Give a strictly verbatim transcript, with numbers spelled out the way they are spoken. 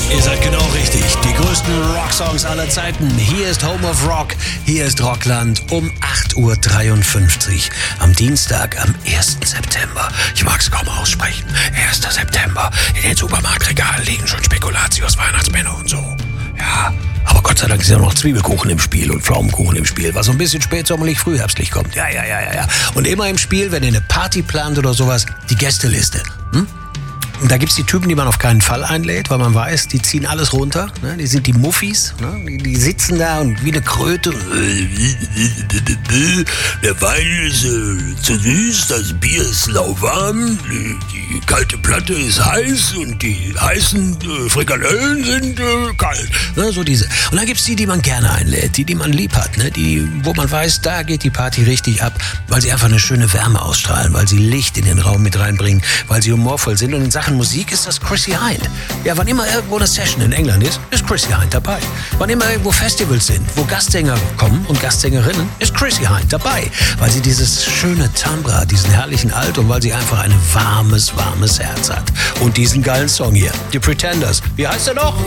Ihr seid genau richtig. Die größten Rocksongs aller Zeiten. Hier ist Home of Rock. Hier ist Rockland um acht Uhr dreiundfünfzig. Am Dienstag, am ersten September. Ich mag es kaum aussprechen. erster September. In den Supermarktregalen liegen schon Spekulatius, Weihnachtsmänner und so. Ja, aber Gott sei Dank ist ja noch Zwiebelkuchen im Spiel und Pflaumenkuchen im Spiel, was so ein bisschen spätsommerlich, frühherbstlich kommt. Ja, ja, ja, ja, ja. Und immer im Spiel, wenn ihr eine Party plant oder sowas, die Gästeliste. Hm? Und da gibt's die Typen, die man auf keinen Fall einlädt, weil man weiß, die ziehen alles runter. Ne? Die sind die Muffis. Ne? Die, die sitzen da und wie eine Kröte. Der Wein ist äh, zu süß, das Bier ist lauwarm, die, die kalte Platte ist heiß und die heißen äh, Frikadellen sind äh, kalt. Ne? So diese. Und dann gibt's die, die man gerne einlädt, die, die man lieb hat. Ne? Die, wo man weiß, da geht die Party richtig ab, weil sie einfach eine schöne Wärme ausstrahlen, weil sie Licht in den Raum mit reinbringen, weil sie humorvoll sind. Und in Sachen Musik ist das Chrissy Hind. Ja, wann immer irgendwo eine Session in England ist, ist Chrissy Hind dabei. Wann immer irgendwo Festivals sind, wo Gastsänger kommen und Gastsängerinnen, ist Chrissy Hind dabei. Weil sie dieses schöne Timbre, diesen herrlichen Alt und weil sie einfach ein warmes, warmes Herz hat. Und diesen geilen Song hier, die Pretenders. Wie heißt er noch?